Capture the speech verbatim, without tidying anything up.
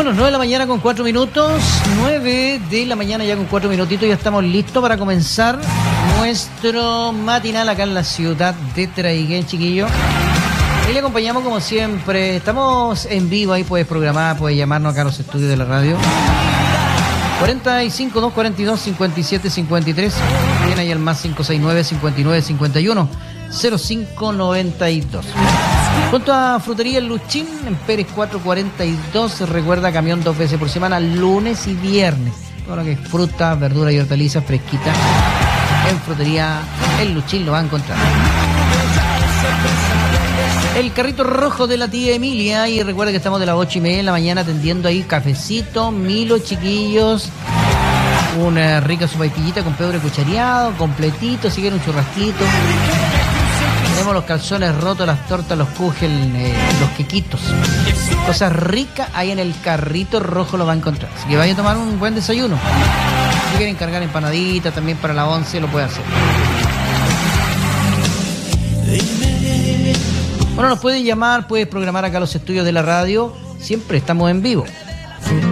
Son las nueve de la mañana con cuatro minutos. nueve de la mañana ya con cuatro minutitos. Ya estamos listos para comenzar nuestro matinal acá en la ciudad de Traiguén, chiquillo. Ahí le acompañamos como siempre. Estamos en vivo, ahí puedes programar, puedes llamarnos acá a los estudios de la radio. cuarenta y cinco, dos cuarenta y dos, cincuenta y siete, cincuenta y tres. Viene ahí el más cinco seis nueve, cincuenta y nueve, cincuenta y uno, cero cinco noventa y dos. Junto a Frutería El Luchín, en Pérez cuatrocientos cuarenta y dos, recuerda, camión dos veces por semana, lunes y viernes. Todo lo que es fruta, verdura y hortalizas fresquitas, en Frutería El Luchín lo va a encontrar. El carrito rojo de la tía Emilia, y recuerda que estamos de las ocho y media de la mañana atendiendo ahí cafecito, Milo, chiquillos, una rica sopaipillita con pebre cuchareado, completito, si quieren un churrasquito. Tenemos los calzones rotos, las tortas, los kuchen, eh, los quequitos. Cosas ricas ahí en el carrito rojo lo va a encontrar. Así que vaya a tomar un buen desayuno. Si quieren cargar empanadita también para la once, lo puede hacer. Bueno, nos pueden llamar, puedes programar acá los estudios de la radio. Siempre estamos en vivo.